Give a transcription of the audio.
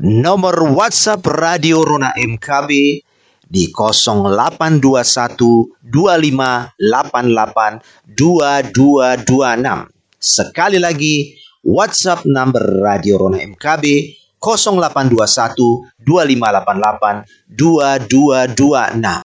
Nomor WhatsApp Radio Rona MKB di 0821 2588 2226. Sekali lagi, WhatsApp number Radio Rona MKB 0821 2588 2226.